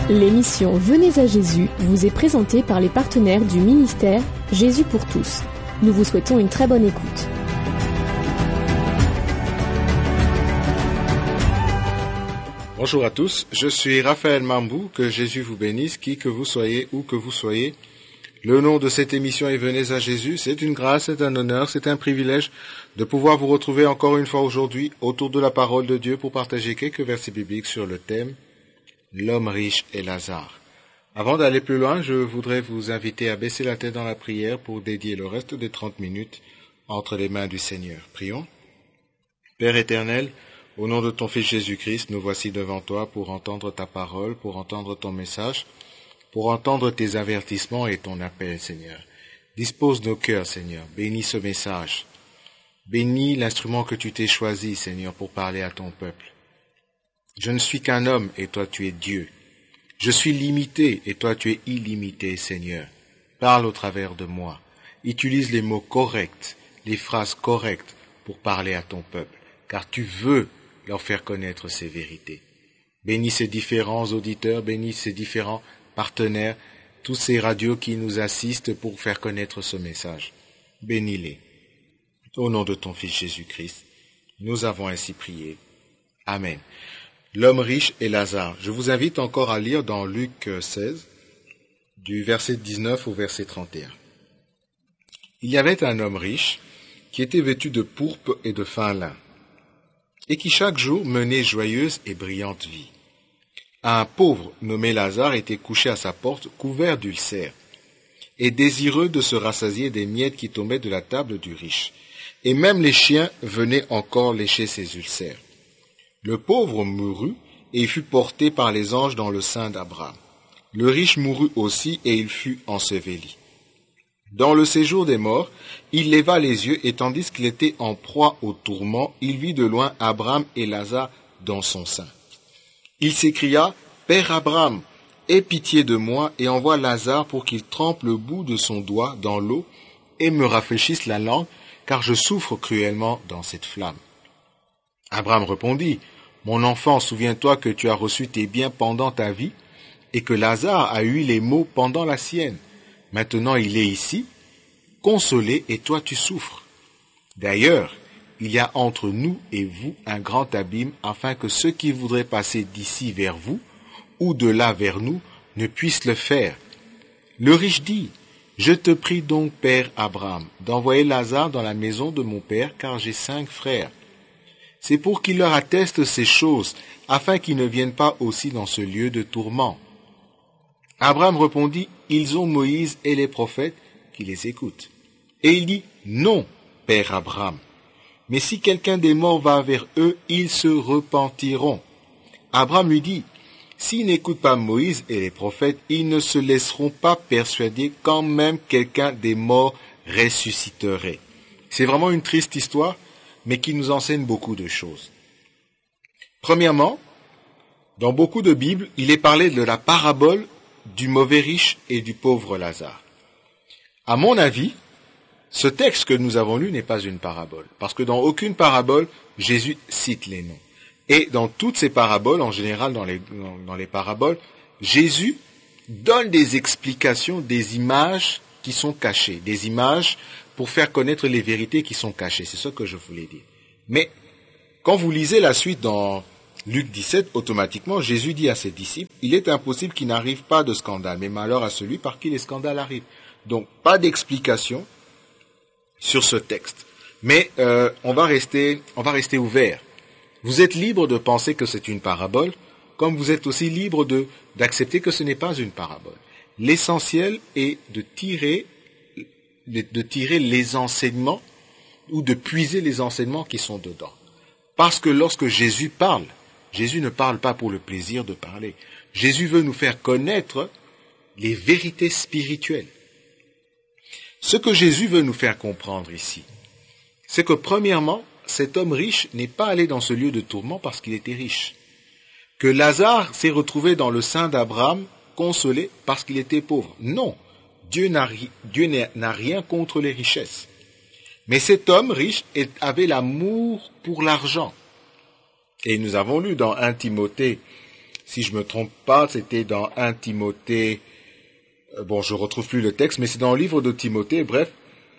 L'émission Venez à Jésus vous est présentée par les partenaires du ministère Jésus pour tous. Nous vous souhaitons une très bonne écoute. Bonjour à tous, je suis Raphaël Mambou, que Jésus vous bénisse, qui que vous soyez, où que vous soyez. Le nom de cette émission est Venez à Jésus, c'est une grâce, c'est un honneur, c'est un privilège de pouvoir vous retrouver encore une fois aujourd'hui autour de la parole de Dieu pour partager quelques versets bibliques sur le thème L'homme riche et Lazare. Avant d'aller plus loin, je voudrais vous inviter à baisser la tête dans la prière pour dédier le reste des 30 minutes entre les mains du Seigneur. Prions. Père éternel, au nom de ton Fils Jésus-Christ, nous voici devant toi pour entendre ta parole, pour entendre ton message, pour entendre tes avertissements et ton appel, Seigneur. Dispose nos cœurs, Seigneur. Bénis ce message. Bénis l'instrument que tu t'es choisi, Seigneur, pour parler à ton peuple. Je ne suis qu'un homme et toi tu es Dieu. Je suis limité et toi tu es illimité, Seigneur. Parle au travers de moi. Utilise les mots corrects, les phrases correctes pour parler à ton peuple, car tu veux leur faire connaître ces vérités. Bénis ces différents auditeurs, bénis ces différents partenaires, tous ces radios qui nous assistent pour faire connaître ce message. Bénis-les. Au nom de ton Fils Jésus-Christ, nous avons ainsi prié. Amen. L'homme riche et Lazare. Je vous invite encore à lire dans Luc 16, du verset 19 au verset 31. Il y avait un homme riche qui était vêtu de pourpre et de fin lin, et qui chaque jour menait joyeuse et brillante vie. Un pauvre nommé Lazare était couché à sa porte, couvert d'ulcères, et désireux de se rassasier des miettes qui tombaient de la table du riche. Et même les chiens venaient encore lécher ses ulcères. Le pauvre mourut, et il fut porté par les anges dans le sein d'Abraham. Le riche mourut aussi, et il fut enseveli. Dans le séjour des morts, il leva les yeux, et tandis qu'il était en proie au tourment, il vit de loin Abraham et Lazare dans son sein. Il s'écria, « Père Abraham, aie pitié de moi, et envoie Lazare pour qu'il trempe le bout de son doigt dans l'eau, et me rafraîchisse la langue, car je souffre cruellement dans cette flamme. » Abraham répondit, « Mon enfant, souviens-toi que tu as reçu tes biens pendant ta vie, et que Lazare a eu les maux pendant la sienne. Maintenant il est ici, consolé, et toi tu souffres. D'ailleurs, il y a entre nous et vous un grand abîme, afin que ceux qui voudraient passer d'ici vers vous, ou de là vers nous, ne puissent le faire. » Le riche dit, « Je te prie donc, Père Abraham, d'envoyer Lazare dans la maison de mon père, car j'ai 5 frères. C'est pour qu'il leur atteste ces choses, afin qu'ils ne viennent pas aussi dans ce lieu de tourment. » Abraham répondit, « Ils ont Moïse et les prophètes qui les écoutent. » Et il dit, « Non, Père Abraham, mais si quelqu'un des morts va vers eux, ils se repentiront. » Abraham lui dit, « S'ils n'écoutent pas Moïse et les prophètes, ils ne se laisseront pas persuader quand même quelqu'un des morts ressusciterait. » C'est vraiment une triste histoire, mais qui nous enseigne beaucoup de choses. Premièrement, dans beaucoup de Bibles, il est parlé de la parabole du mauvais riche et du pauvre Lazare. À mon avis, ce texte que nous avons lu n'est pas une parabole, parce que dans aucune parabole, Jésus cite les noms. Et dans toutes ces paraboles, en général dans les paraboles, Jésus donne des explications, des images qui sont cachées, des images pour faire connaître les vérités qui sont cachées. C'est ce que je voulais dire. Mais quand vous lisez la suite dans Luc 17, automatiquement, Jésus dit à ses disciples, « Il est impossible qu'il n'arrive pas de scandale, mais malheur à celui par qui les scandales arrivent. » Donc, pas d'explication sur ce texte. Mais on va rester ouvert. Vous êtes libre de penser que c'est une parabole, comme vous êtes aussi libre d'accepter que ce n'est pas une parabole. L'essentiel est de tirer les enseignements ou de puiser les enseignements qui sont dedans. Parce que lorsque Jésus parle, Jésus ne parle pas pour le plaisir de parler. Jésus veut nous faire connaître les vérités spirituelles. Ce que Jésus veut nous faire comprendre ici, c'est que premièrement, cet homme riche n'est pas allé dans ce lieu de tourment parce qu'il était riche. Que Lazare s'est retrouvé dans le sein d'Abraham, consolé parce qu'il était pauvre. Non, Dieu n'a rien contre les richesses. Mais cet homme riche avait l'amour pour l'argent. Et nous avons lu dans 1 Timothée si je me trompe pas, c'était dans 1 Timothée, bon, je retrouve plus le texte, mais c'est dans le livre de Timothée, bref.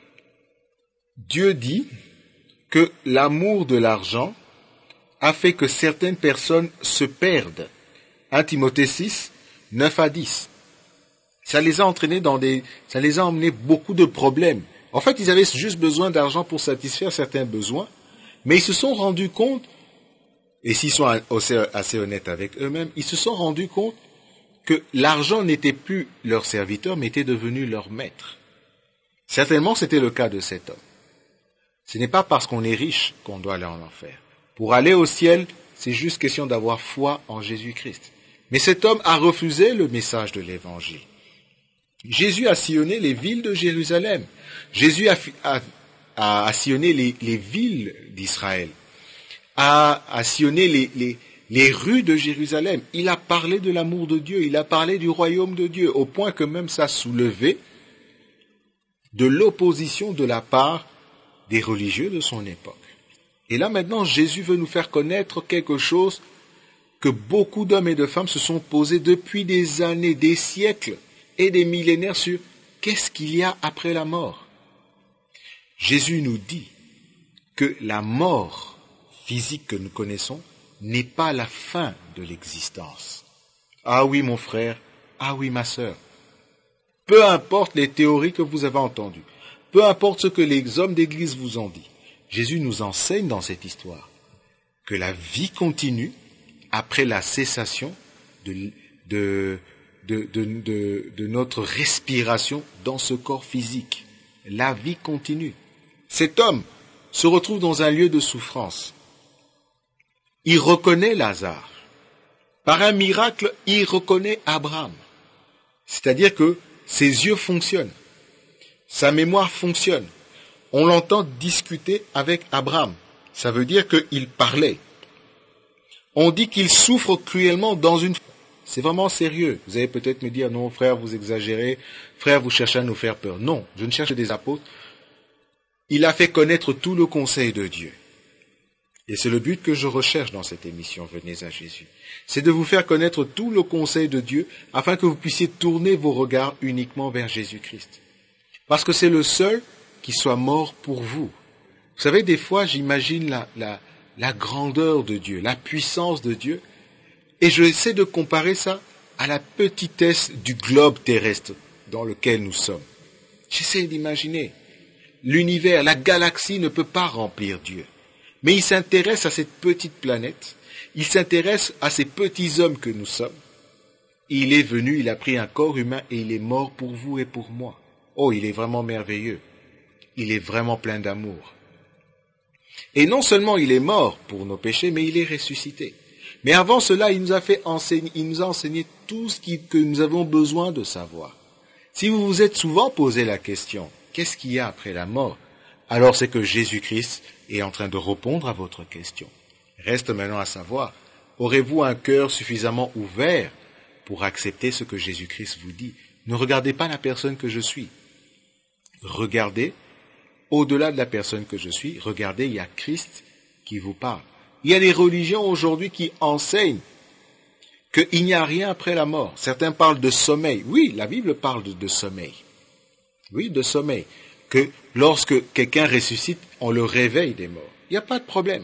Dieu dit que l'amour de l'argent a fait que certaines personnes se perdent. 1 Timothée 6, 9 à 10. Ça les a emmenés beaucoup de problèmes. En fait, ils avaient juste besoin d'argent pour satisfaire certains besoins, mais ils se sont rendus compte, et s'ils sont assez honnêtes avec eux-mêmes, ils se sont rendus compte que l'argent n'était plus leur serviteur, mais était devenu leur maître. Certainement, c'était le cas de cet homme. Ce n'est pas parce qu'on est riche qu'on doit aller en enfer. Pour aller au ciel, c'est juste question d'avoir foi en Jésus-Christ. Mais cet homme a refusé le message de l'Évangile. Jésus a sillonné les villes de Jérusalem. Jésus a sillonné les villes d'Israël, a sillonné les rues de Jérusalem. Il a parlé de l'amour de Dieu, il a parlé du royaume de Dieu, au point que même ça soulevait de l'opposition de la part des religieux de son époque. Et là maintenant, Jésus veut nous faire connaître quelque chose que beaucoup d'hommes et de femmes se sont posés depuis des années, des siècles et des millénaires sur qu'est-ce qu'il y a après la mort. Jésus nous dit que la mort physique que nous connaissons n'est pas la fin de l'existence. Ah oui mon frère, ah oui ma sœur. Peu importe les théories que vous avez entendues, peu importe ce que les hommes d'église vous ont dit, Jésus nous enseigne dans cette histoire que la vie continue après la cessation de notre respiration dans ce corps physique. La vie continue. Cet homme se retrouve dans un lieu de souffrance. Il reconnaît Lazare. Par un miracle, il reconnaît Abraham. C'est-à-dire que ses yeux fonctionnent. Sa mémoire fonctionne. On l'entend discuter avec Abraham. Ça veut dire qu'il parlait. On dit qu'il souffre cruellement dans une... C'est vraiment sérieux. Vous allez peut-être me dire, non frère, vous exagérez. Frère, vous cherchez à nous faire peur. Non, je ne cherche des apôtres. Il a fait connaître tout le conseil de Dieu. Et c'est le but que je recherche dans cette émission, Venez à Jésus. C'est de vous faire connaître tout le conseil de Dieu afin que vous puissiez tourner vos regards uniquement vers Jésus-Christ. Parce que c'est le seul qui soit mort pour vous. Vous savez, des fois, j'imagine la grandeur de Dieu, la puissance de Dieu, et je essaie de comparer ça à la petitesse du globe terrestre dans lequel nous sommes. J'essaie d'imaginer. L'univers, la galaxie ne peut pas remplir Dieu. Mais il s'intéresse à cette petite planète, il s'intéresse à ces petits hommes que nous sommes. Il est venu, il a pris un corps humain et il est mort pour vous et pour moi. Oh, il est vraiment merveilleux. Il est vraiment plein d'amour. Et non seulement il est mort pour nos péchés, mais il est ressuscité. Mais avant cela, il nous a enseigné tout ce que nous avons besoin de savoir. Si vous vous êtes souvent posé la question, qu'est-ce qu'il y a après la mort? Alors c'est que Jésus-Christ est en train de répondre à votre question. Reste maintenant à savoir, aurez-vous un cœur suffisamment ouvert pour accepter ce que Jésus-Christ vous dit? Ne regardez pas la personne que je suis. Regardez, au-delà de la personne que je suis, regardez, il y a Christ qui vous parle. Il y a des religions aujourd'hui qui enseignent qu'il n'y a rien après la mort. Certains parlent de sommeil. Oui, la Bible parle de sommeil. Oui, de sommeil. Que lorsque quelqu'un ressuscite, on le réveille des morts. Il n'y a pas de problème.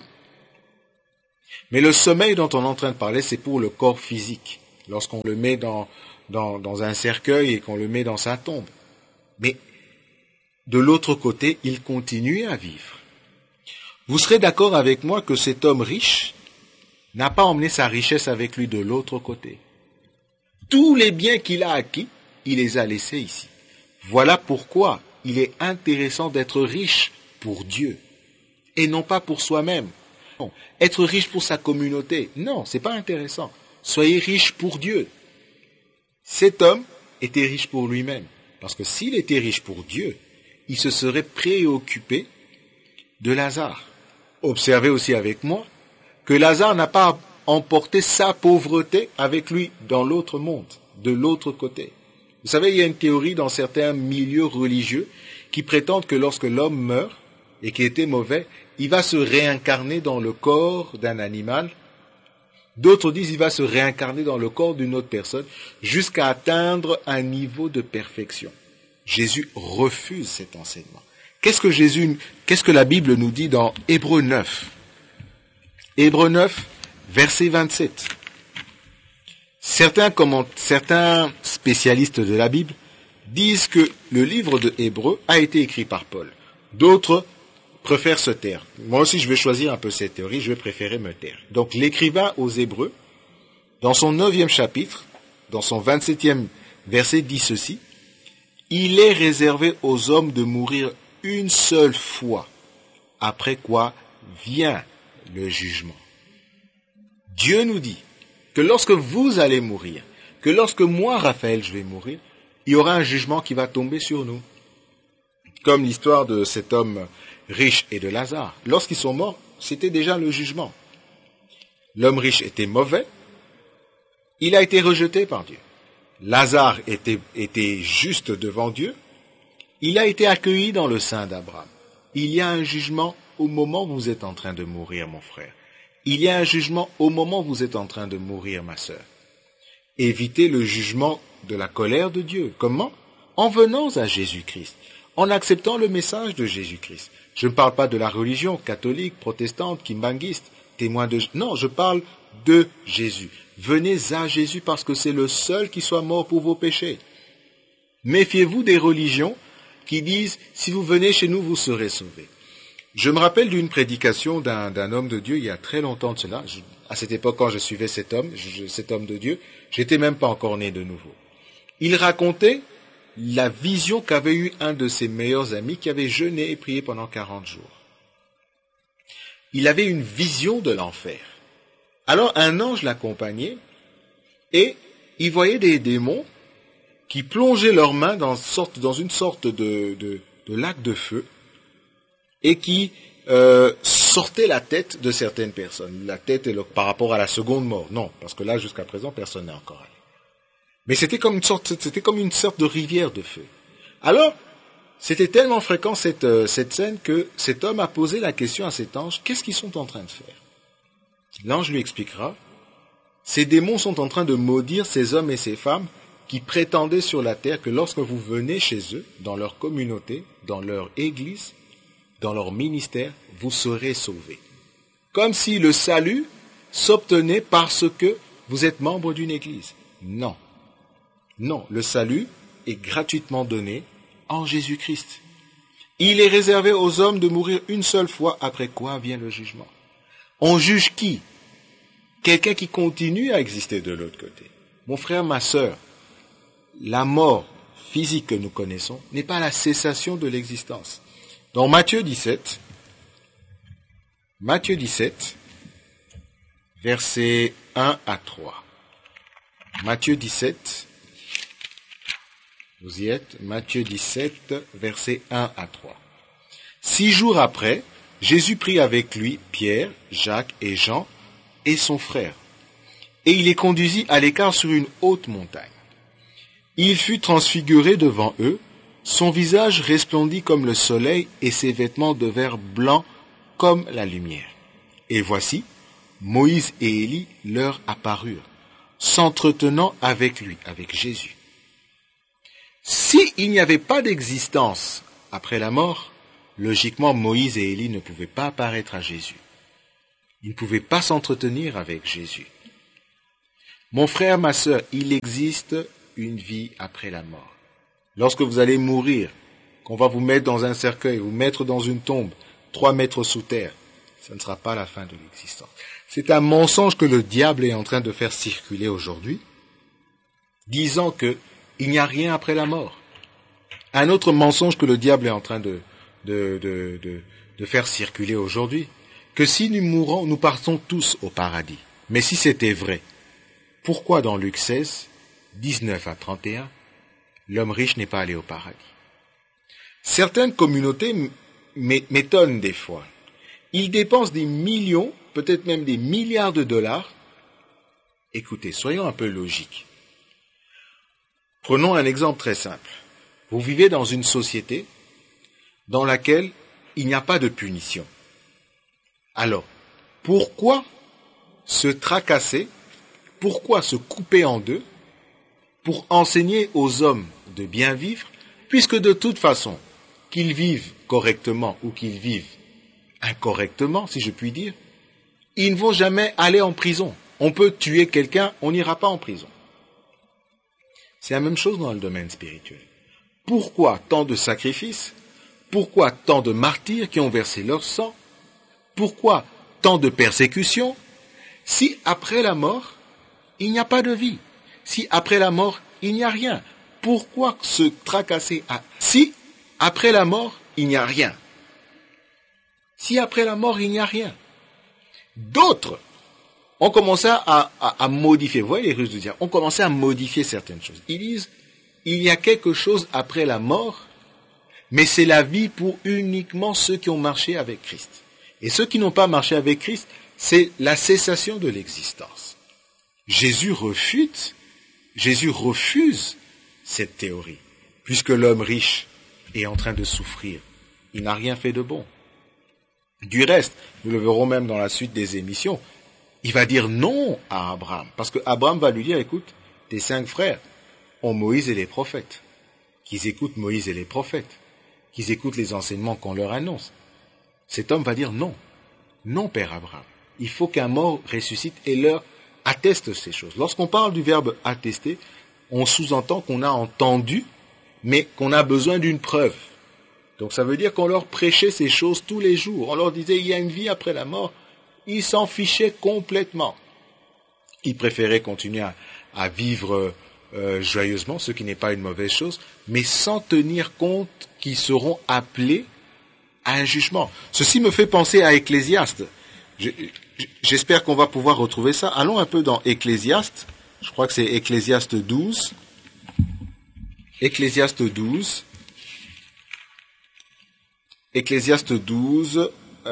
Mais le sommeil dont on est en train de parler, c'est pour le corps physique. Lorsqu'on le met dans un cercueil et qu'on le met dans sa tombe. Mais de l'autre côté, il continue à vivre. Vous serez d'accord avec moi que cet homme riche n'a pas emmené sa richesse avec lui de l'autre côté. Tous les biens qu'il a acquis, il les a laissés ici. Voilà pourquoi il est intéressant d'être riche pour Dieu et non pas pour soi-même. Non. Être riche pour sa communauté, non, c'est pas intéressant. Soyez riche pour Dieu. Cet homme était riche pour lui-même, parce que s'il était riche pour Dieu, il se serait préoccupé de Lazare. Observez aussi avec moi que Lazare n'a pas emporté sa pauvreté avec lui dans l'autre monde, de l'autre côté. Vous savez, il y a une théorie dans certains milieux religieux qui prétendent que lorsque l'homme meurt et qu'il était mauvais, il va se réincarner dans le corps d'un animal, D'autres disent qu'il va se réincarner dans le corps d'une autre personne jusqu'à atteindre un niveau de perfection. Jésus refuse cet enseignement. Qu'est-ce que la Bible nous dit dans Hébreux 9? Hébreux 9, verset 27. Certains spécialistes de la Bible disent que le livre de Hébreux a été écrit par Paul. D'autres préfèrent se taire. Moi aussi, je vais choisir un peu cette théorie, je vais préférer me taire. Donc, l'écrivain aux Hébreux, dans son 9e chapitre, dans son 27e verset, dit ceci: « Il est réservé aux hommes de mourir une seule fois, après quoi vient le jugement. » Dieu nous dit que lorsque vous allez mourir, que lorsque moi, Raphaël, je vais mourir, il y aura un jugement qui va tomber sur nous. Comme l'histoire de cet homme riche et de Lazare. Lorsqu'ils sont morts, c'était déjà le jugement. L'homme riche était mauvais, il a été rejeté par Dieu. Lazare était juste devant Dieu, il a été accueilli dans le sein d'Abraham. Il y a un jugement au moment où vous êtes en train de mourir, mon frère. Il y a un jugement au moment où vous êtes en train de mourir, ma sœur. Évitez le jugement de la colère de Dieu. Comment? En venant à Jésus-Christ, en acceptant le message de Jésus-Christ. Je ne parle pas de la religion catholique, protestante, kimbanguiste, témoin de... Non, je parle de Jésus. Venez à Jésus parce que c'est le seul qui soit mort pour vos péchés. Méfiez-vous des religions qui disent « si vous venez chez nous, vous serez sauvés ». Je me rappelle d'une prédication d'un homme de Dieu il y a très longtemps de cela. À cette époque, quand je suivais cet homme de Dieu, j'étais même pas encore né de nouveau. Il racontait la vision qu'avait eue un de ses meilleurs amis qui avait jeûné et prié pendant 40 jours. Il avait une vision de l'enfer. Alors un ange l'accompagnait et il voyait des démons qui plongeaient leurs mains dans une sorte de lac de feu et qui sortaient la tête de certaines personnes. La tête par rapport à la seconde mort. Non, parce que là, jusqu'à présent, personne n'est encore allé. Mais c'était comme une sorte de rivière de feu. Alors, c'était tellement fréquent cette scène que cet homme a posé la question à cet ange, qu'est-ce qu'ils sont en train de faire? L'ange lui expliquera, ces démons sont en train de maudire ces hommes et ces femmes qui prétendaient sur la terre que lorsque vous venez chez eux, dans leur communauté, dans leur église, dans leur ministère, vous serez sauvés. Comme si le salut s'obtenait parce que vous êtes membre d'une église. Non. Non, le salut est gratuitement donné en Jésus-Christ. Il est réservé aux hommes de mourir une seule fois, après quoi vient le jugement. On juge qui? Quelqu'un qui continue à exister de l'autre côté. Mon frère, ma sœur, la mort physique que nous connaissons n'est pas la cessation de l'existence. Dans Matthieu 17, versets 1 à 3. Matthieu 17, vous y êtes, Matthieu 17, versets 1 à 3. 6 jours après, Jésus prit avec lui Pierre, Jacques et Jean et son frère, et il les conduisit à l'écart sur une haute montagne. Il fut transfiguré devant eux, son visage resplendit comme le soleil et ses vêtements devinrent blancs comme la lumière. Et voici, Moïse et Élie leur apparurent, s'entretenant avec lui, avec Jésus. S'il n'y avait pas d'existence après la mort, logiquement Moïse et Élie ne pouvaient pas apparaître à Jésus. Ils ne pouvaient pas s'entretenir avec Jésus. Mon frère, ma sœur, il existe une vie après la mort. Lorsque vous allez mourir, qu'on va vous mettre dans un cercueil, vous mettre dans une tombe, 3 mètres sous terre, ça ne sera pas la fin de l'existence. C'est un mensonge que le diable est en train de faire circuler aujourd'hui, disant que il n'y a rien après la mort. Un autre mensonge que le diable est en train de faire circuler aujourd'hui, que si nous mourons, nous partons tous au paradis. Mais si c'était vrai, pourquoi dans Luc 16, 19 à 31, l'homme riche n'est pas allé au paradis? Certaines communautés m'étonnent des fois. Ils dépensent des millions, peut-être même des milliards de dollars. Écoutez, soyons un peu logiques. Prenons un exemple très simple. Vous vivez dans une société dans laquelle il n'y a pas de punition. Alors, pourquoi se tracasser? Pourquoi se couper en deux pour enseigner aux hommes de bien vivre, puisque de toute façon, qu'ils vivent correctement ou qu'ils vivent incorrectement, si je puis dire, ils ne vont jamais aller en prison. On peut tuer quelqu'un, on n'ira pas en prison. C'est la même chose dans le domaine spirituel. Pourquoi tant de sacrifices? Pourquoi tant de martyrs qui ont versé leur sang? Pourquoi tant de persécutions? Si après la mort, il n'y a pas de vie. Si après la mort, il n'y a rien. Pourquoi se tracasser si après la mort, il n'y a rien? Si après la mort, il n'y a rien. D'autres ont commencé à modifier. Vous voyez les Russes de dire, ont commencé à modifier certaines choses. Ils disent, il y a quelque chose après la mort, mais c'est la vie pour uniquement ceux qui ont marché avec Christ. Et ceux qui n'ont pas marché avec Christ, c'est la cessation de l'existence. Jésus refuse cette théorie, puisque l'homme riche est en train de souffrir. Il n'a rien fait de bon. Du reste, nous le verrons même dans la suite des émissions, il va dire non à Abraham, parce que Abraham va lui dire, écoute, tes 5 frères ont Moïse et les prophètes, qu'ils écoutent Moïse et les prophètes, qu'ils écoutent les enseignements qu'on leur annonce. Cet homme va dire non, non Père Abraham, il faut qu'un mort ressuscite et leur atteste ces choses. Lorsqu'on parle du verbe attester, on sous-entend qu'on a entendu, mais qu'on a besoin d'une preuve. Donc ça veut dire qu'on leur prêchait ces choses tous les jours. On leur disait, il y a une vie après la mort. Ils s'en fichaient complètement. Ils préféraient continuer à vivre joyeusement, ce qui n'est pas une mauvaise chose, mais sans tenir compte qu'ils seront appelés à un jugement. Ceci me fait penser à Ecclésiaste. J'espère qu'on va pouvoir retrouver ça. Allons un peu dans Ecclésiaste. Je crois que c'est Ecclésiaste 12. Ecclésiaste 12. Ecclésiaste 12,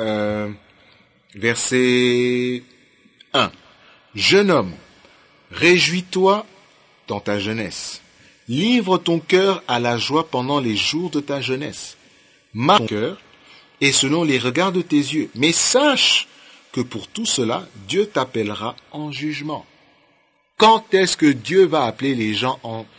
verset 1. Jeune homme, réjouis-toi dans ta jeunesse. Livre ton cœur à la joie pendant les jours de ta jeunesse. Marche ton cœur et selon les regards de tes yeux. Mais sache que pour tout cela, Dieu t'appellera en jugement. Quand est-ce que Dieu va appeler les gens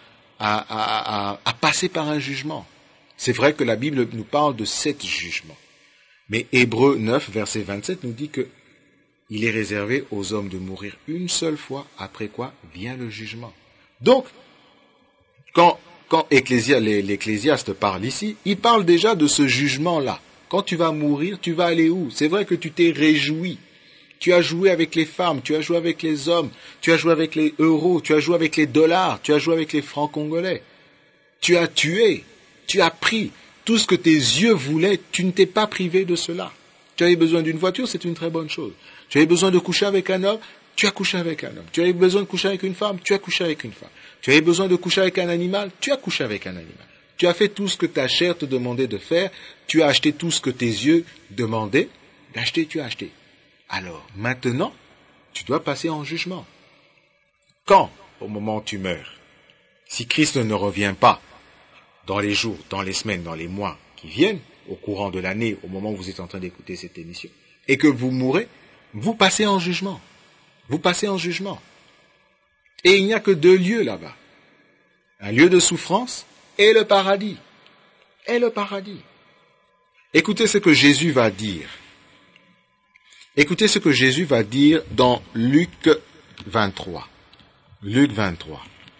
à passer par un jugement? C'est vrai que la Bible nous parle de 7 jugements. Mais Hébreux 9, verset 27 nous dit que il est réservé aux hommes de mourir une seule fois, après quoi vient le jugement. Donc, quand l'Ecclésiaste parle ici, il parle déjà de ce jugement-là. Quand tu vas mourir, tu vas aller où? C'est vrai que tu t'es réjoui. Tu as joué avec les femmes, tu as joué avec les hommes, tu as joué avec les euros, tu as joué avec les dollars, tu as joué avec les francs congolais. Tu as tué, tu as pris tout ce que tes yeux voulaient, tu ne t'es pas privé de cela. Tu avais besoin d'une voiture, c'est une très bonne chose. Tu avais besoin de coucher avec un homme, tu as couché avec un homme. Tu avais besoin de coucher avec une femme, tu as couché avec une femme. Tu avais besoin de coucher avec un animal, tu as couché avec un animal. Tu as fait tout ce que ta chair te demandait de faire, tu as acheté tout ce que tes yeux demandaient d'acheter, tu as acheté. Alors, maintenant, tu dois passer en jugement. Quand? Au moment où tu meurs. Si Christ ne revient pas dans les jours, dans les semaines, dans les mois qui viennent, au courant de l'année, au moment où vous êtes en train d'écouter cette émission, et que vous mourrez, vous passez en jugement. Vous passez en jugement. Et il n'y a que 2 lieux là-bas. Un lieu de souffrance et le paradis. Et le paradis. Écoutez ce que Jésus va dire. Écoutez ce que Jésus va dire dans Luc 23. Luc 23.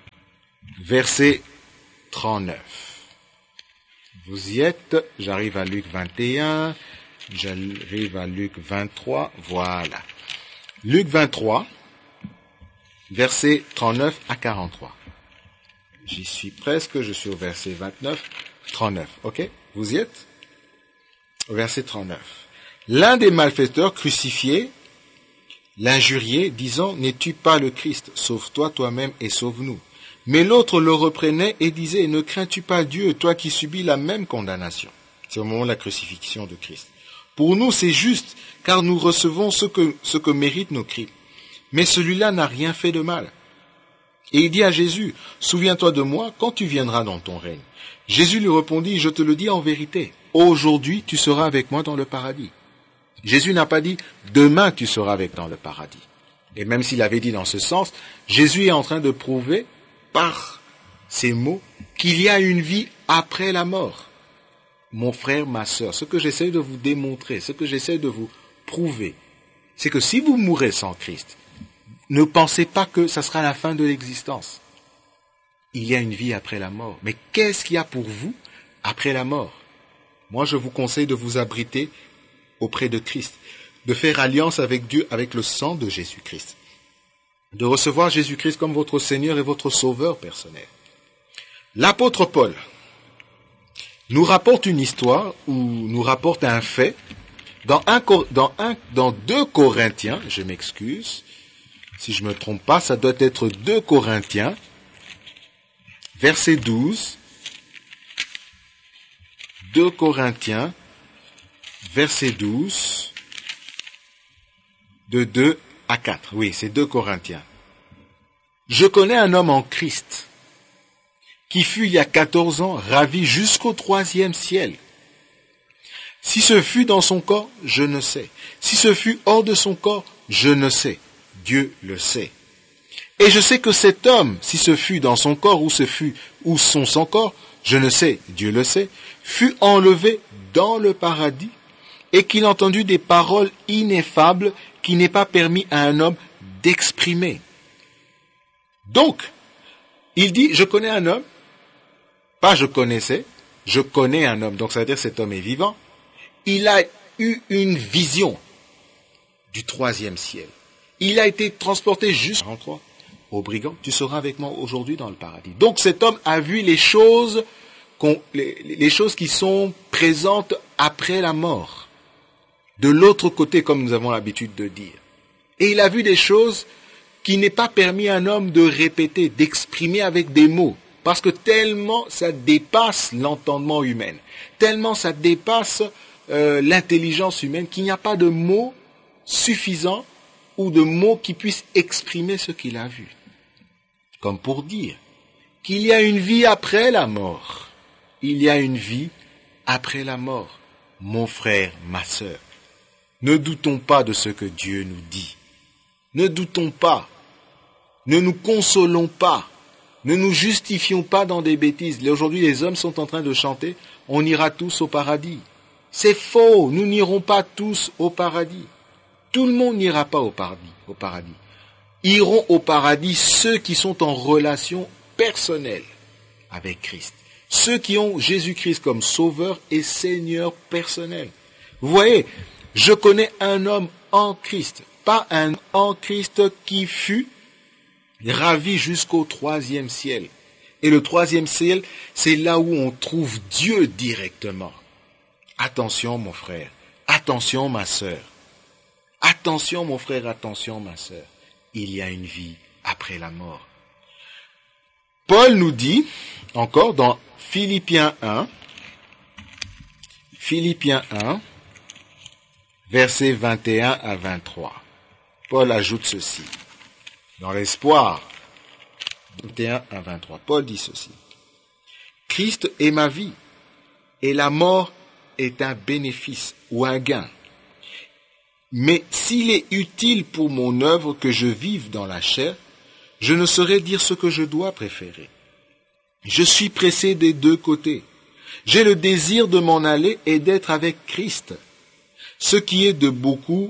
Verset 39. Vous y êtes, j'arrive à Luc 21, j'arrive à Luc 23, voilà. Luc 23, verset 39 à 43. J'y suis presque, je suis au verset 29, 39, ok? Vous y êtes? Au verset 39. L'un des malfaiteurs crucifiés l'injuriait, disant, n'es-tu pas le Christ? Sauve-toi toi-même et sauve-nous. Mais l'autre le reprenait et disait, ne crains-tu pas Dieu, toi qui subis la même condamnation? C'est au moment de la crucifixion de Christ. Pour nous, c'est juste, car nous recevons ce que méritent nos crimes. Mais celui-là n'a rien fait de mal. Et il dit à Jésus, souviens-toi de moi quand tu viendras dans ton règne. Jésus lui répondit, je te le dis en vérité, aujourd'hui tu seras avec moi dans le paradis. Jésus n'a pas dit, demain tu seras avec dans le paradis. Et même s'il avait dit dans ce sens, Jésus est en train de prouver par ces mots qu'il y a une vie après la mort. Mon frère, ma sœur, ce que j'essaie de vous démontrer, ce que j'essaie de vous prouver, c'est que si vous mourrez sans Christ, ne pensez pas que ça sera la fin de l'existence. Il y a une vie après la mort. Mais qu'est-ce qu'il y a pour vous après la mort? Moi, je vous conseille de vous abriter auprès de Christ, de faire alliance avec Dieu, avec le sang de Jésus-Christ, de recevoir Jésus-Christ comme votre Seigneur et votre Sauveur personnel. L'apôtre Paul nous rapporte une histoire, ou nous rapporte un fait, dans 2 Corinthiens, je m'excuse, si je ne me trompe pas, ça doit être 2 Corinthiens, verset 12, 2 Corinthiens, verset 12, de 2 à 4. Oui, c'est 2 Corinthiens. Je connais un homme en Christ, qui fut il y a 14 ans ravi jusqu'au 3e ciel. Si ce fut dans son corps, je ne sais. Si ce fut hors de son corps, je ne sais. Dieu le sait. Et je sais que cet homme, si ce fut dans son corps ou son corps, je ne sais, Dieu le sait, fut enlevé dans le paradis et qu'il entendit des paroles ineffables qui n'est pas permis à un homme d'exprimer. Donc, il dit, je connais un homme, pas je connaissais, je connais un homme, donc ça veut dire que cet homme est vivant. Il a eu une vision du 3e ciel. Il a été transporté jusqu'en toi, au brigand, tu seras avec moi aujourd'hui dans le paradis. Donc cet homme a vu les choses qui sont présentes après la mort, de l'autre côté, comme nous avons l'habitude de dire. Et il a vu des choses qui n'est pas permis à un homme de répéter, d'exprimer avec des mots, parce que tellement ça dépasse l'entendement humain, tellement ça dépasse l'intelligence humaine, qu'il n'y a pas de mots suffisants ou de mots qui puissent exprimer ce qu'il a vu. Comme pour dire qu'il y a une vie après la mort. Il y a une vie après la mort. Mon frère, ma sœur, ne doutons pas de ce que Dieu nous dit. Ne doutons pas. Ne nous consolons pas. Ne nous justifions pas dans des bêtises. Aujourd'hui, les hommes sont en train de chanter « On ira tous au paradis ». C'est faux. Nous n'irons pas tous au paradis. Tout le monde n'ira pas au paradis. Iront au paradis ceux qui sont en relation personnelle avec Christ. Ceux qui ont Jésus-Christ comme sauveur et Seigneur personnel. Vous voyez, je connais un homme en Christ, pas un homme en Christ qui fut ravi jusqu'au 3e ciel. Et le 3e ciel, c'est là où on trouve Dieu directement. Attention mon frère, attention ma sœur. Attention mon frère, attention ma sœur. Il y a une vie après la mort. Paul nous dit, encore dans Philippiens 1, versets 21 à 23. Paul ajoute ceci, dans l'espoir, 21 à 23. Paul dit ceci. Christ est ma vie, et la mort est un bénéfice ou un gain. Mais s'il est utile pour mon œuvre que je vive dans la chair, je ne saurais dire ce que je dois préférer. Je suis pressé des 2 côtés. J'ai le désir de m'en aller et d'être avec Christ. Ce qui est de beaucoup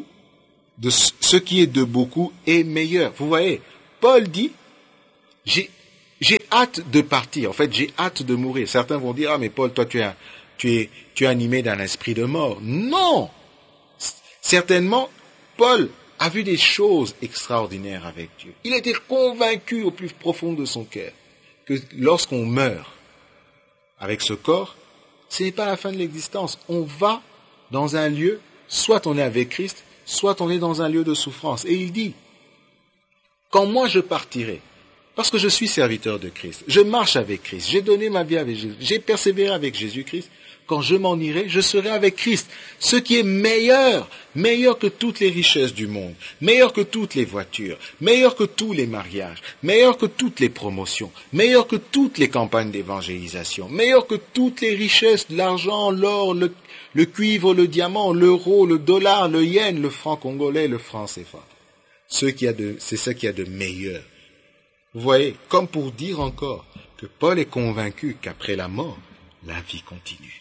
est meilleur. Vous voyez, Paul dit, j'ai hâte de partir. En fait, j'ai hâte de mourir. Certains vont dire, ah mais Paul, toi tu es animé d'un esprit de mort. Non! Certainement, Paul a vu des choses extraordinaires avec Dieu. Il était convaincu au plus profond de son cœur que lorsqu'on meurt avec ce corps, ce n'est pas la fin de l'existence. On va dans un lieu, soit on est avec Christ, soit on est dans un lieu de souffrance. Et il dit, quand moi je partirai, parce que je suis serviteur de Christ, je marche avec Christ, j'ai donné ma vie avec Jésus, j'ai persévéré avec Jésus-Christ, quand je m'en irai, je serai avec Christ. Ce qui est meilleur que toutes les richesses du monde, meilleur que toutes les voitures, meilleur que tous les mariages, meilleur que toutes les promotions, meilleur que toutes les campagnes d'évangélisation, meilleur que toutes les richesses, l'argent, l'or, le cuivre, le diamant, l'euro, le dollar, le yen, le franc congolais, le franc CFA. c'est ce qu'il y a de meilleur. Vous voyez, comme pour dire encore que Paul est convaincu qu'après la mort, la vie continue.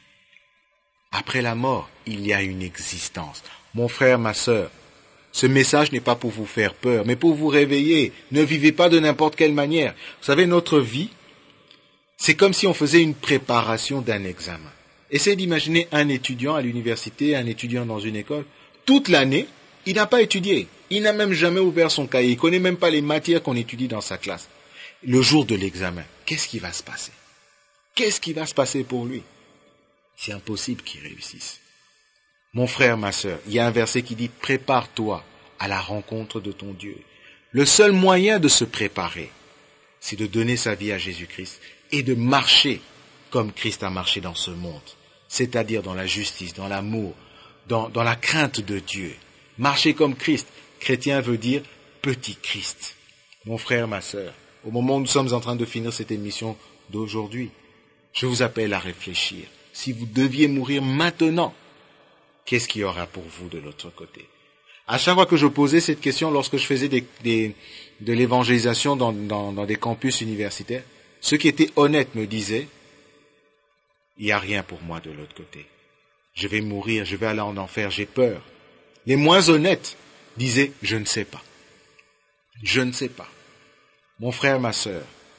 Après la mort, il y a une existence. Mon frère, ma sœur, ce message n'est pas pour vous faire peur, mais pour vous réveiller. Ne vivez pas de n'importe quelle manière. Vous savez, notre vie, c'est comme si on faisait une préparation d'un examen. Essayez d'imaginer un étudiant à l'université, un étudiant dans une école. Toute l'année, il n'a pas étudié. Il n'a même jamais ouvert son cahier. Il ne connaît même pas les matières qu'on étudie dans sa classe. Le jour de l'examen, qu'est-ce qui va se passer? Qu'est-ce qui va se passer pour lui? C'est impossible qu'il réussisse. Mon frère, ma sœur, il y a un verset qui dit « Prépare-toi à la rencontre de ton Dieu ». Le seul moyen de se préparer, c'est de donner sa vie à Jésus-Christ et de marcher comme Christ a marché dans ce monde, c'est-à-dire dans la justice, dans l'amour, dans la crainte de Dieu. Marcher comme Christ, chrétien veut dire petit Christ. Mon frère, ma sœur, au moment où nous sommes en train de finir cette émission d'aujourd'hui, je vous appelle à réfléchir. Si vous deviez mourir maintenant, qu'est-ce qu'il y aura pour vous de l'autre côté? À chaque fois que je posais cette question, lorsque je faisais de l'évangélisation dans des campus universitaires, ceux qui étaient honnêtes me disaient, il n'y a rien pour moi de l'autre côté. Je vais mourir, je vais aller en enfer, j'ai peur. Les moins honnêtes disaient, je ne sais pas. Je ne sais pas. Mon frère, ma sœur,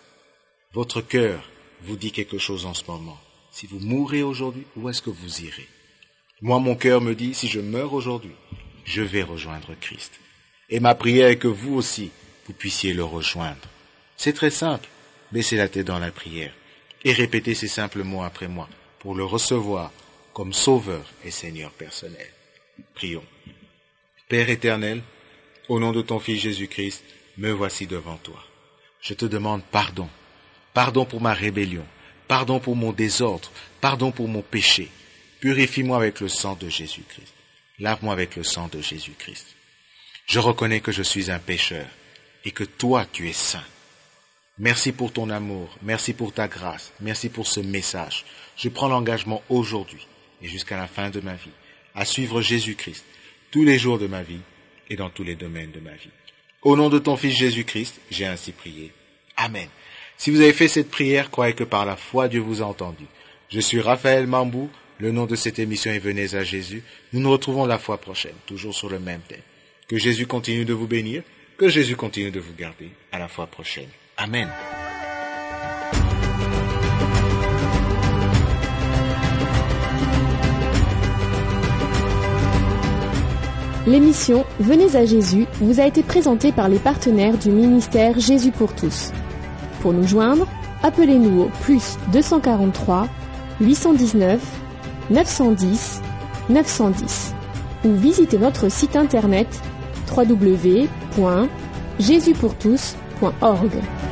votre cœur vous dit quelque chose en ce moment. Si vous mourrez aujourd'hui, où est-ce que vous irez? Moi, mon cœur me dit, si je meurs aujourd'hui, je vais rejoindre Christ. Et ma prière est que vous aussi, vous puissiez le rejoindre. C'est très simple. Baissez la tête dans la prière et répétez ces simples mots après moi pour le recevoir comme Sauveur et Seigneur personnel. Prions. Père éternel, au nom de ton Fils Jésus-Christ, me voici devant toi. Je te demande pardon. Pardon pour ma rébellion. Pardon pour mon désordre. Pardon pour mon péché. Purifie-moi avec le sang de Jésus-Christ. Lave-moi avec le sang de Jésus-Christ. Je reconnais que je suis un pécheur et que toi, tu es saint. Merci pour ton amour, merci pour ta grâce, merci pour ce message. Je prends l'engagement aujourd'hui et jusqu'à la fin de ma vie à suivre Jésus-Christ tous les jours de ma vie et dans tous les domaines de ma vie. Au nom de ton Fils Jésus-Christ, j'ai ainsi prié. Amen. Si vous avez fait cette prière, croyez que par la foi, Dieu vous a entendu. Je suis Raphaël Mambou, le nom de cette émission est Venez à Jésus. Nous nous retrouvons la fois prochaine, toujours sur le même thème. Que Jésus continue de vous bénir, que Jésus continue de vous garder. À la fois prochaine. Amen. L'émission Venez à Jésus vous a été présentée par les partenaires du ministère Jésus pour tous. Pour nous joindre, appelez-nous au +243 819 910 910 ou visitez notre site internet www.jesuspourtous.org.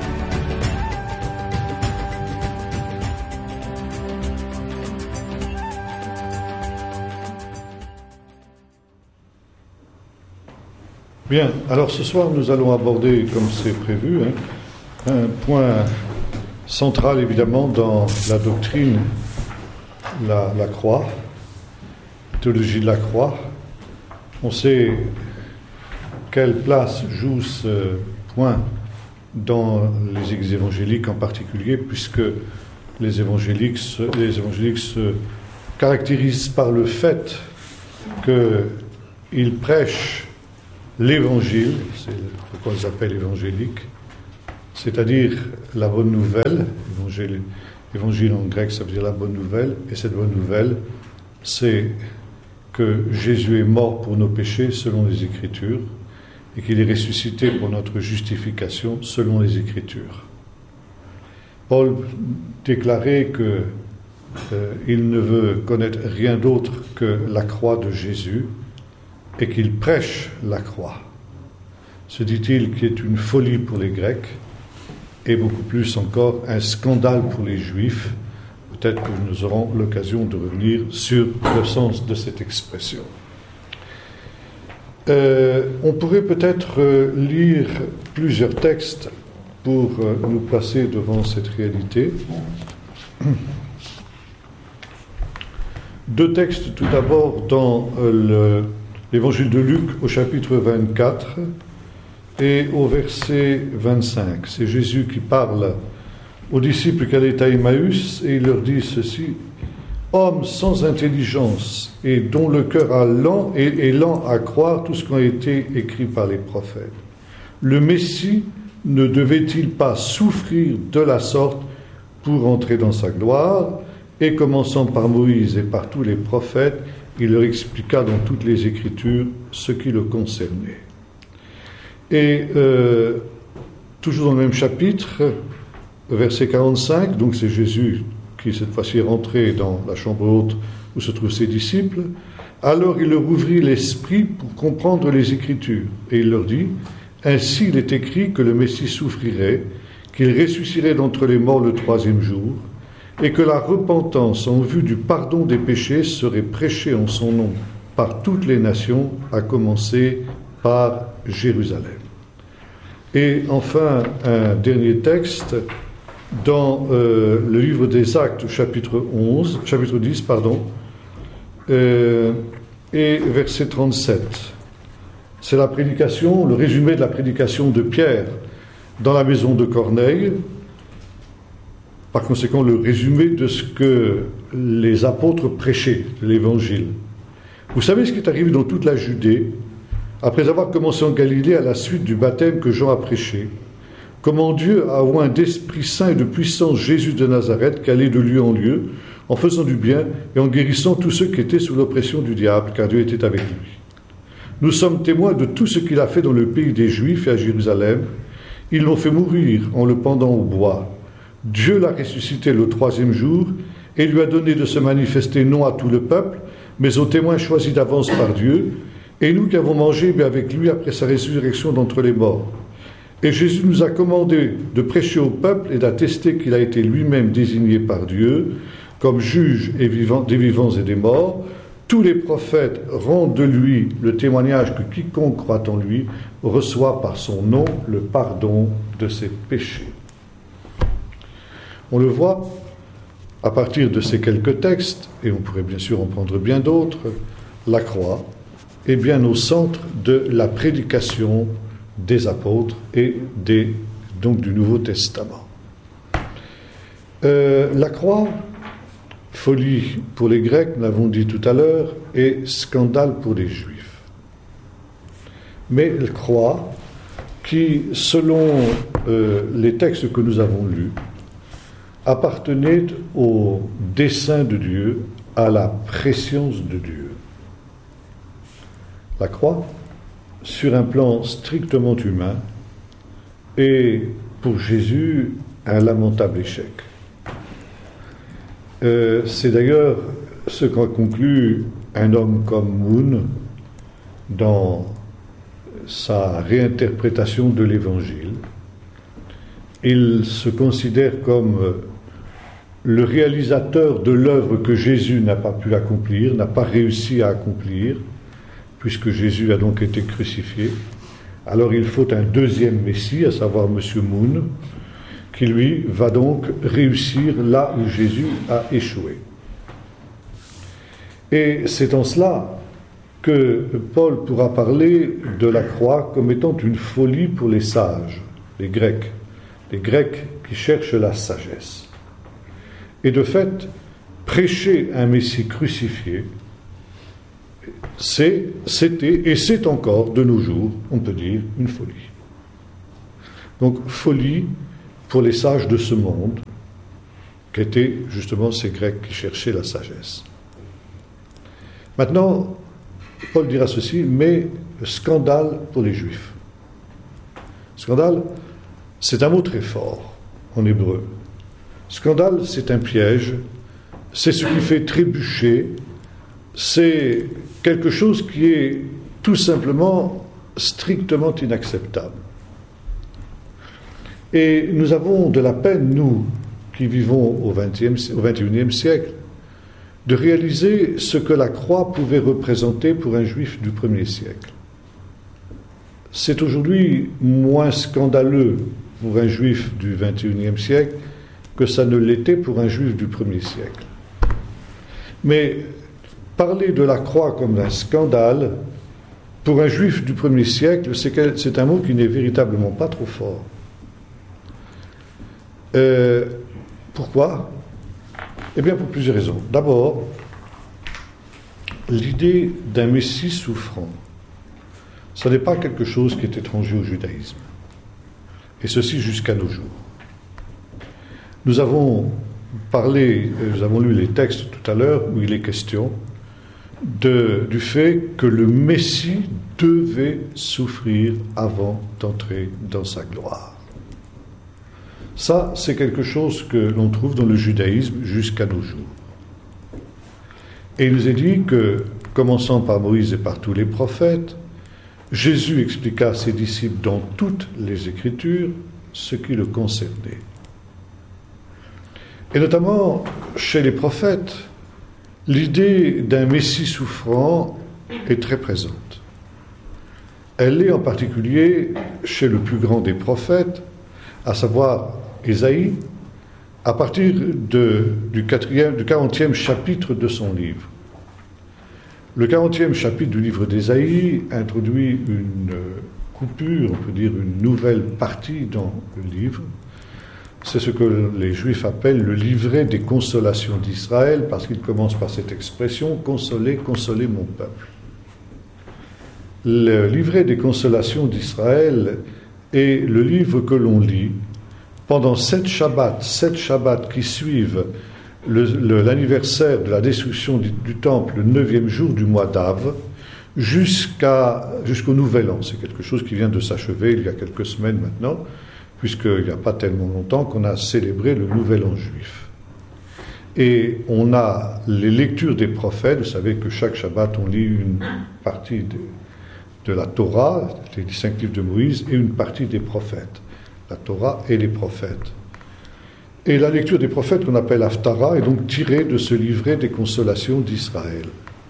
Bien, alors ce soir nous allons aborder, comme c'est prévu, un point central évidemment dans la doctrine, la croix, la théologie de la croix. On sait quelle place joue ce point dans les Églises évangéliques en particulier, puisque les évangéliques se caractérisent par le fait qu'ils prêchent l'Évangile, c'est pourquoi ils s'appellent évangéliques, c'est-à-dire la bonne nouvelle. Évangile en grec, ça veut dire la bonne nouvelle, et cette bonne nouvelle, c'est que Jésus est mort pour nos péchés selon les Écritures, et qu'il est ressuscité pour notre justification selon les Écritures. Paul déclarait qu'il ne veut connaître rien d'autre que la croix de Jésus, et qu'il prêche la croix. Se dit-il qui est une folie pour les Grecs, et beaucoup plus encore un scandale pour les Juifs. Peut-être que nous aurons l'occasion de revenir sur le sens de cette expression. On pourrait peut-être lire plusieurs textes pour nous placer devant cette réalité. Deux textes tout d'abord dans l'Évangile de Luc au chapitre 24, et au verset 25. C'est Jésus qui parle aux disciples qui allaient à Emmaüs et il leur dit ceci: hommes sans intelligence et dont le cœur est lent à croire tout ce qui a été écrit par les prophètes. Le Messie ne devait-il pas souffrir de la sorte pour entrer dans sa gloire? Et commençant par Moïse et par tous les prophètes, il leur expliqua dans toutes les Écritures ce qui le concernait. Et toujours dans le même chapitre, verset 45, donc c'est Jésus qui cette fois-ci est rentré dans la chambre haute où se trouvent ses disciples. Alors il leur ouvrit l'esprit pour comprendre les Écritures. Et il leur dit: ainsi il est écrit que le Messie souffrirait, qu'il ressusciterait d'entre les morts le 3e jour, et que la repentance en vue du pardon des péchés serait prêchée en son nom par toutes les nations, à commencer par Jérusalem. Et enfin, un dernier texte dans le livre des Actes, chapitre 10, et verset 37. C'est la prédication, le résumé de la prédication de Pierre dans la maison de Corneille. Par conséquent, le résumé de ce que les apôtres prêchaient, l'Évangile. Vous savez ce qui est arrivé dans toute la Judée, après avoir commencé en Galilée à la suite du baptême que Jean a prêché, comment Dieu a oint d'Esprit Saint et de puissance Jésus de Nazareth, qui allait de lieu en lieu, en faisant du bien et en guérissant tous ceux qui étaient sous l'oppression du diable, car Dieu était avec lui. Nous sommes témoins de tout ce qu'il a fait dans le pays des Juifs et à Jérusalem. Ils l'ont fait mourir en le pendant au bois. Dieu l'a ressuscité le 3e jour et lui a donné de se manifester non à tout le peuple, mais aux témoins choisis d'avance par Dieu, et nous qui avons mangé avec lui après sa résurrection d'entre les morts. Et Jésus nous a commandé de prêcher au peuple et d'attester qu'il a été lui-même désigné par Dieu comme juge des vivants et des morts. Tous les prophètes rendent de lui le témoignage que quiconque croit en lui reçoit par son nom le pardon de ses péchés. On le voit à partir de ces quelques textes, et on pourrait bien sûr en prendre bien d'autres. La croix est bien au centre de la prédication des apôtres et donc du Nouveau Testament. La croix, folie pour les Grecs, nous l'avons dit tout à l'heure, et scandale pour les Juifs. Mais la croix, qui, selon les textes que nous avons lus, appartenait au dessein de Dieu, à la préscience de Dieu. La croix, sur un plan strictement humain, est pour Jésus un lamentable échec. C'est d'ailleurs ce qu'a conclu un homme comme Moon dans sa réinterprétation de l'Évangile. Il se considère comme le réalisateur de l'œuvre que Jésus n'a pas pu accomplir, n'a pas réussi à accomplir, puisque Jésus a donc été crucifié. Alors il faut un deuxième Messie, à savoir M. Moon, qui lui va donc réussir là où Jésus a échoué. Et c'est en cela que Paul pourra parler de la croix comme étant une folie pour les sages, les Grecs qui cherchent la sagesse. Et de fait, prêcher un Messie crucifié, c'était et c'est encore de nos jours, on peut dire, une folie. Donc folie pour les sages de ce monde, qui étaient justement ces Grecs qui cherchaient la sagesse. Maintenant, Paul dira ceci, mais scandale pour les Juifs. Scandale, c'est un mot très fort en hébreu. Scandale, c'est un piège, c'est ce qui fait trébucher, c'est quelque chose qui est tout simplement strictement inacceptable. Et nous avons de la peine, nous, qui vivons au XXIe siècle, de réaliser ce que la croix pouvait représenter pour un juif du 1er siècle. C'est aujourd'hui moins scandaleux pour un juif du XXIe siècle que ça ne l'était pour un juif du 1er siècle. Mais parler de la croix comme d'un scandale pour un juif du 1er siècle, c'est un mot qui n'est véritablement pas trop fort. Pourquoi ? Eh bien, pour plusieurs raisons. D'abord, l'idée d'un Messie souffrant, ce n'est pas quelque chose qui est étranger au judaïsme. Et ceci jusqu'à nos jours. Nous avons lu les textes tout à l'heure où il est question du fait que le Messie devait souffrir avant d'entrer dans sa gloire. Ça, c'est quelque chose que l'on trouve dans le judaïsme jusqu'à nos jours. Et il nous est dit que, commençant par Moïse et par tous les prophètes, Jésus expliqua à ses disciples dans toutes les Écritures ce qui le concernait. Et notamment, chez les prophètes, l'idée d'un Messie souffrant est très présente. Elle est en particulier chez le plus grand des prophètes, à savoir Ésaïe, à partir du 40e chapitre de son livre. Le 40e chapitre du livre d'Ésaïe introduit une coupure, on peut dire une nouvelle partie dans le livre. C'est ce que les Juifs appellent le livret des consolations d'Israël, parce qu'il commence par cette expression « Consolez, consolez mon peuple ». Le livret des consolations d'Israël est le livre que l'on lit pendant 7 Shabbats qui suivent l'anniversaire de la destruction du temple, le 9e jour du mois d'Av, jusqu'au Nouvel An. C'est quelque chose qui vient de s'achever il y a quelques semaines maintenant, puisqu'il n'y a pas tellement longtemps qu'on a célébré le Nouvel An juif. Et on a les lectures des prophètes. Vous savez que chaque Shabbat, on lit une partie de la Torah, les 5 livres de Moïse, et une partie des prophètes. La Torah et les prophètes. Et la lecture des prophètes, qu'on appelle Haftara, est donc tirée de ce livret des consolations d'Israël.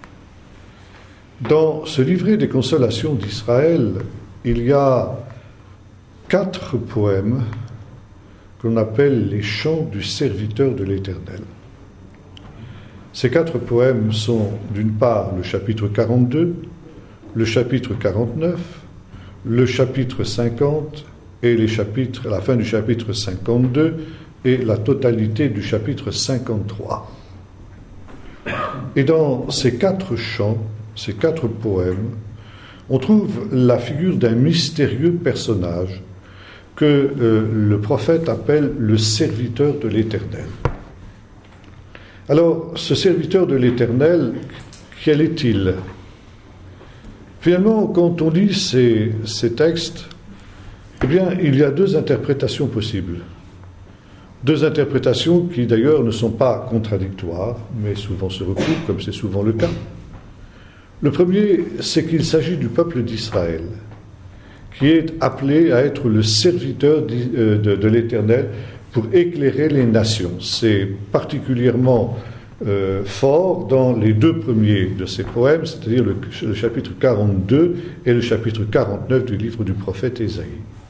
Dans ce livret des consolations d'Israël, il y a 4 poèmes qu'on appelle les chants du serviteur de l'Éternel. Ces 4 poèmes sont, d'une part, le chapitre 42, le chapitre 49, le chapitre 50 et la fin du chapitre 52 et la totalité du chapitre 53. Et dans ces 4 chants, ces 4 poèmes, on trouve la figure d'un mystérieux personnage que le prophète appelle le serviteur de l'Éternel. Alors, ce serviteur de l'Éternel, quel est-il ? Finalement, quand on lit ces textes, eh bien, il y a 2 interprétations possibles. 2 interprétations qui, d'ailleurs, ne sont pas contradictoires, mais souvent se recoupent, comme c'est souvent le cas. Le premier, c'est qu'il s'agit du peuple d'Israël, qui est appelé à être le serviteur de l'Éternel pour éclairer les nations. C'est particulièrement fort dans les 2 premiers de ces poèmes, c'est-à-dire le chapitre 42 et le chapitre 49 du livre du prophète Ésaïe.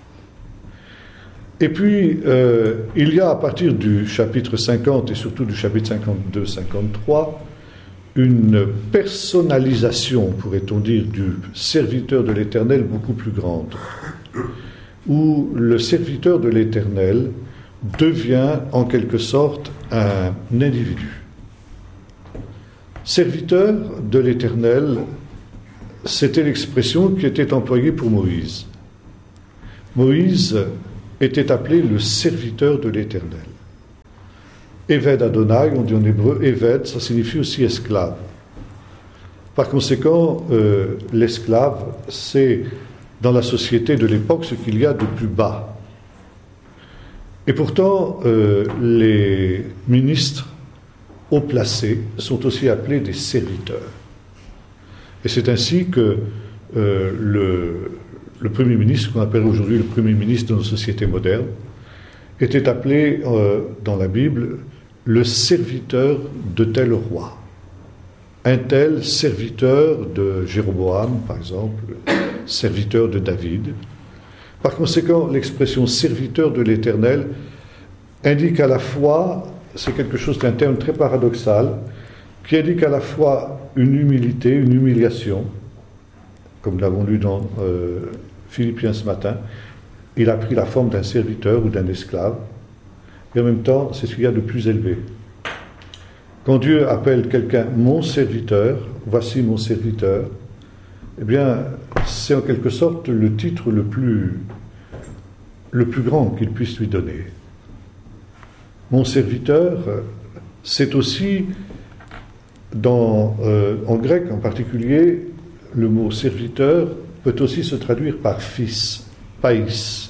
Et puis, il y a à partir du chapitre 50 et surtout du chapitre 52-53 une personnalisation, pourrait-on dire, du serviteur de l'Éternel beaucoup plus grande, où le serviteur de l'Éternel devient en quelque sorte un individu. Serviteur de l'Éternel, c'était l'expression qui était employée pour Moïse. Moïse était appelé le serviteur de l'Éternel. Eved Adonai, on dit en hébreu, Eved, ça signifie aussi esclave. Par conséquent, l'esclave, c'est dans la société de l'époque ce qu'il y a de plus bas. Et pourtant, les ministres haut placés sont aussi appelés des serviteurs. Et c'est ainsi que le Premier ministre, qu'on appelle aujourd'hui le Premier ministre de nos sociétés modernes, était appelé dans la Bible le serviteur de tel roi. Un tel serviteur de Jéroboam, par exemple, serviteur de David. Par conséquent, l'expression serviteur de l'Éternel indique à la fois, c'est quelque chose d'un terme très paradoxal, qui indique à la fois une humilité, une humiliation, comme nous l'avons lu dans Philippiens ce matin, il a pris la forme d'un serviteur ou d'un esclave, et en même temps, c'est ce qu'il y a de plus élevé. Quand Dieu appelle quelqu'un « mon serviteur », « voici mon serviteur », eh bien, c'est en quelque sorte le titre le plus grand qu'il puisse lui donner. Mon serviteur, c'est aussi, en grec en particulier, le mot serviteur peut aussi se traduire par fils, païs.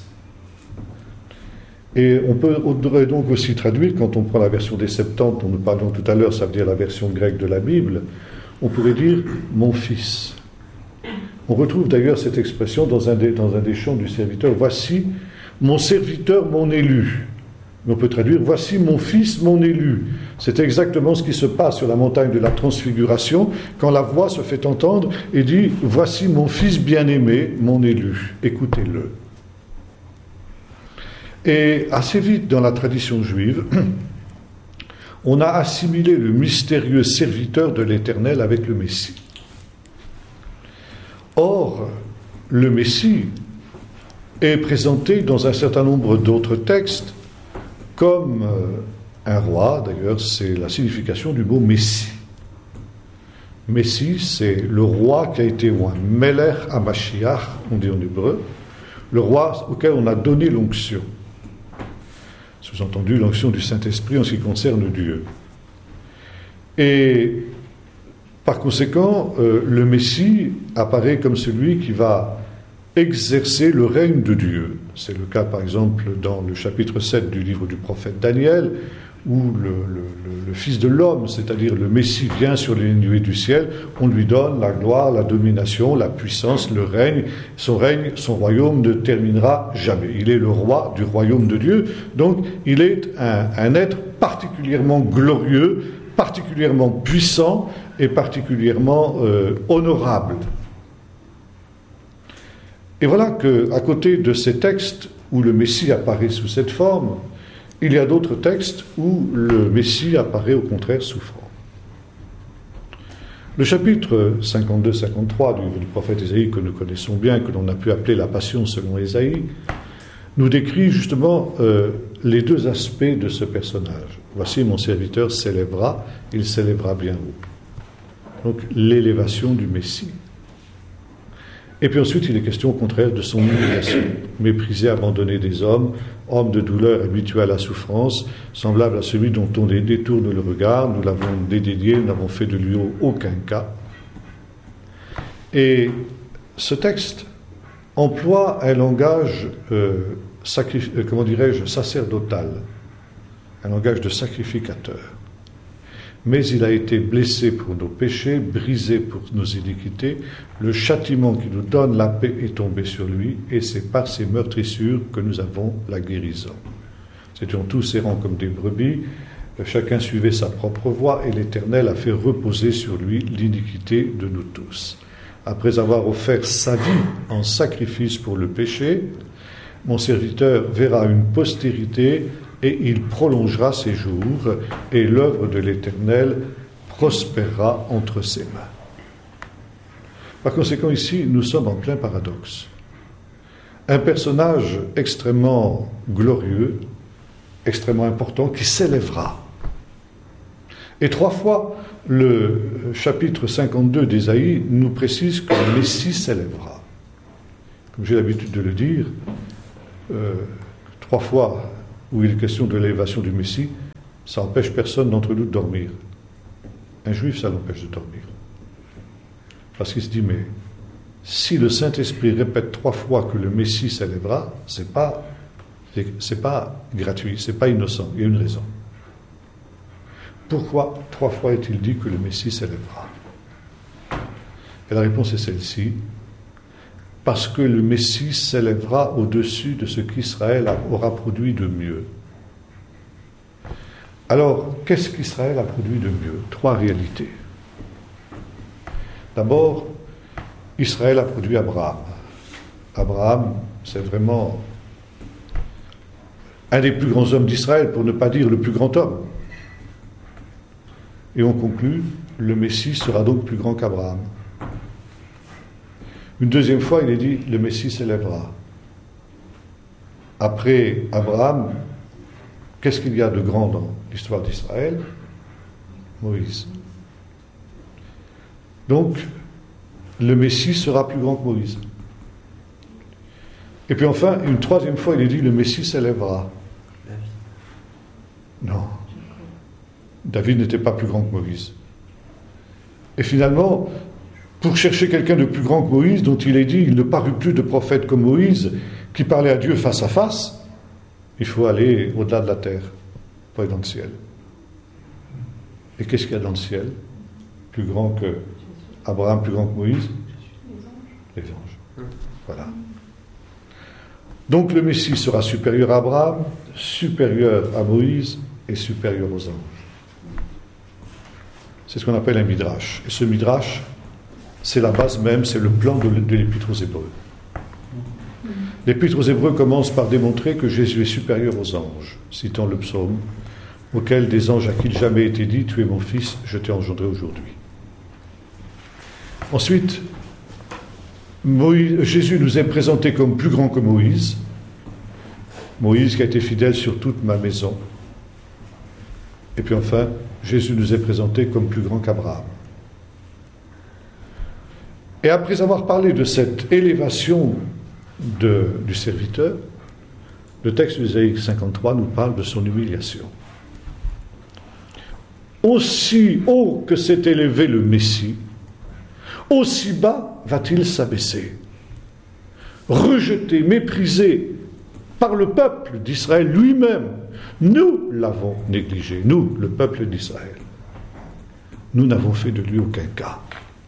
Et on devrait donc aussi traduire, quand on prend la version des Septante, dont nous parlions tout à l'heure, ça veut dire la version grecque de la Bible, on pourrait dire « mon fils ». On retrouve d'ailleurs cette expression dans un des chants du serviteur « voici mon serviteur, mon élu ». Mais on peut traduire « voici mon fils, mon élu ». C'est exactement ce qui se passe sur la montagne de la Transfiguration, quand la voix se fait entendre et dit « voici mon fils bien-aimé, mon élu, écoutez-le ». Et assez vite dans la tradition juive, on a assimilé le mystérieux serviteur de l'Éternel avec le Messie. Or, le Messie est présenté dans un certain nombre d'autres textes comme un roi. D'ailleurs, c'est la signification du mot Messie. Messie, c'est le roi qui a été oint. Melech HaMashiach, on dit en hébreu, le roi auquel on a donné l'onction. Sous-entendu, l'onction du Saint-Esprit en ce qui concerne Dieu. Et par conséquent, le Messie apparaît comme celui qui va exercer le règne de Dieu. C'est le cas, par exemple, dans le chapitre 7 du livre du prophète Daniel, où le Fils de l'homme, c'est-à-dire le Messie, vient sur les nuées du ciel, on lui donne la gloire, la domination, la puissance, le règne. Son royaume ne terminera jamais. Il est le roi du royaume de Dieu, donc il est un être particulièrement glorieux, particulièrement puissant et particulièrement honorable. Et voilà qu'à côté de ces textes où le Messie apparaît sous cette forme, il y a d'autres textes où le Messie apparaît au contraire souffrant. Le chapitre 52-53 du livre du prophète Ésaïe, que nous connaissons bien, que l'on a pu appeler la Passion selon Ésaïe, nous décrit justement les deux aspects de ce personnage. Voici mon serviteur s'élèvera, il s'élèvera bien haut. Donc l'élévation du Messie. Et puis ensuite, il est question au contraire de son humiliation. Méprisé, abandonné des hommes, homme de douleur, habitué à la souffrance, semblable à celui dont on détourne le regard, nous l'avons dédainé, nous n'avons fait de lui aucun cas. Et ce texte emploie un langage, sacerdotal, un langage de sacrificateur. Mais il a été blessé pour nos péchés, brisé pour nos iniquités. Le châtiment qui nous donne la paix est tombé sur lui, et c'est par ses meurtrissures que nous avons la guérison. Nous étions tous errants comme des brebis, chacun suivait sa propre voie, et l'Éternel a fait reposer sur lui l'iniquité de nous tous. Après avoir offert sa vie en sacrifice pour le péché, mon serviteur verra une postérité, et il prolongera ses jours, et l'œuvre de l'Éternel prospérera entre ses mains. Par conséquent, ici, nous sommes en plein paradoxe. Un personnage extrêmement glorieux, extrêmement important, qui s'élèvera. Et 3 fois, le chapitre 52 d'Ésaïe nous précise que le Messie s'élèvera. Comme j'ai l'habitude de le dire, 3 fois où il est question de l'élévation du Messie, ça n'empêche personne d'entre nous de dormir. Un juif, ça l'empêche de dormir. Parce qu'il se dit, mais si le Saint-Esprit répète 3 fois que le Messie s'élèvera, c'est pas gratuit, c'est pas innocent, il y a une raison. Pourquoi 3 fois est-il dit que le Messie s'élèvera? Et la réponse est celle-ci. Parce que le Messie s'élèvera au-dessus de ce qu'Israël aura produit de mieux. Alors, qu'est-ce qu'Israël a produit de mieux? 3 réalités. D'abord, Israël a produit Abraham. Abraham, c'est vraiment un des plus grands hommes d'Israël, pour ne pas dire le plus grand homme. Et on conclut, le Messie sera donc plus grand qu'Abraham. Une deuxième fois, il est dit, le Messie s'élèvera. Après Abraham, qu'est-ce qu'il y a de grand dans l'histoire d'Israël? Moïse. Donc, le Messie sera plus grand que Moïse. Et puis enfin, une troisième fois, il est dit, le Messie s'élèvera. Non. David n'était pas plus grand que Moïse. Et finalement, pour chercher quelqu'un de plus grand que Moïse, dont il est dit, il ne parut plus de prophète comme Moïse, qui parlait à Dieu face à face, il faut aller au-delà de la terre, pour aller dans le ciel. Et qu'est-ce qu'il y a dans le ciel? Plus grand que Abraham, plus grand que Moïse? Les anges. Voilà. Donc le Messie sera supérieur à Abraham, supérieur à Moïse et supérieur aux anges. C'est ce qu'on appelle un midrash. Et ce midrash, c'est la base même, c'est le plan de l'Épître aux Hébreux. L'Épître aux Hébreux commence par démontrer que Jésus est supérieur aux anges, citant le psaume, auquel des anges à qui il jamais été dit, tu es mon fils, je t'ai engendré aujourd'hui. Ensuite, Jésus nous est présenté comme plus grand que Moïse. Moïse qui a été fidèle sur toute ma maison. Et puis enfin, Jésus nous est présenté comme plus grand qu'Abraham. Et après avoir parlé de cette élévation du serviteur, le texte d'Ésaïe 53 nous parle de son humiliation. Aussi haut que s'est élevé le Messie, aussi bas va-t-il s'abaisser. Rejeté, méprisé par le peuple d'Israël lui-même, nous l'avons négligé, nous, le peuple d'Israël. Nous n'avons fait de lui aucun cas.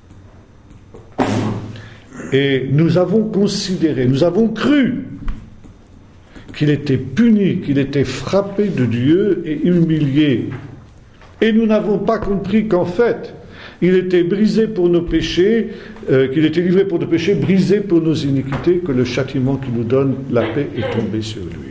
Et nous avons considéré, nous avons cru qu'il était puni, qu'il était frappé de Dieu et humilié. Et nous n'avons pas compris qu'en fait, il était brisé pour nos péchés, qu'il était livré pour nos péchés, brisé pour nos iniquités, que le châtiment qui nous donne la paix est tombé sur lui.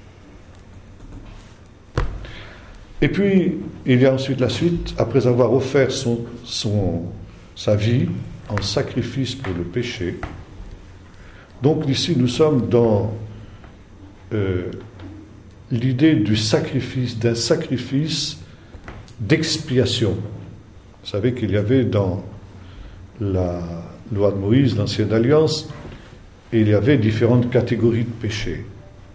Et puis, il y a ensuite la suite, après avoir offert sa vie en sacrifice pour le péché. Donc ici, nous sommes dans l'idée du sacrifice, d'un sacrifice d'expiation. Vous savez qu'il y avait dans la loi de Moïse, l'Ancienne Alliance, il y avait différentes catégories de péchés.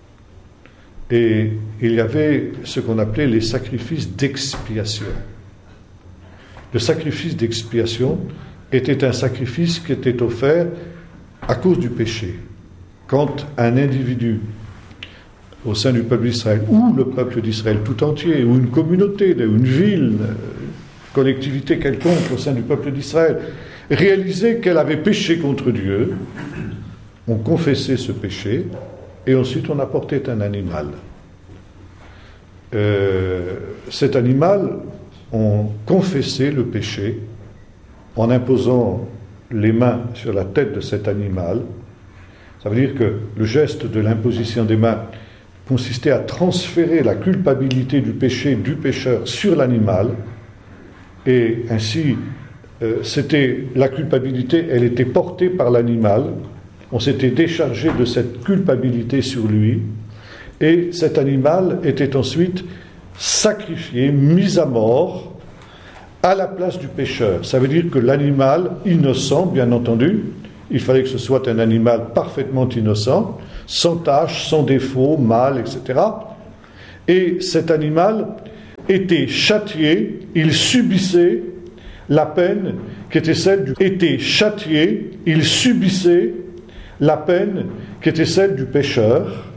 Et il y avait ce qu'on appelait les sacrifices d'expiation. Le sacrifice d'expiation était un sacrifice qui était offert à cause du péché. Quand un individu au sein du peuple d'Israël, ou le peuple d'Israël tout entier, ou une communauté, une ville, collectivité quelconque au sein du peuple d'Israël, réalisait qu'elle avait péché contre Dieu, on confessait ce péché, et ensuite on apportait un animal. Cet animal, on confessait le péché en imposant les mains sur la tête de cet animal. Ça veut dire que le geste de l'imposition des mains consistait à transférer la culpabilité du péché du pécheur sur l'animal, et ainsi c'était la culpabilité, elle était portée par l'animal, on s'était déchargé de cette culpabilité sur lui, et cet animal était ensuite sacrifié, mis à mort à la place du pécheur. Ça veut dire que l'animal innocent, bien entendu, il fallait que ce soit un animal parfaitement innocent, sans tache, sans défaut, mâle, etc. Et cet animal était châtié, il subissait la peine qui était celle du pécheur,